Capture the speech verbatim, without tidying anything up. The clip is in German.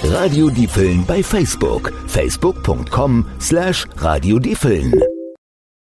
Radio Diepeln bei Facebook. facebook punkt com slash Radio Diepeln.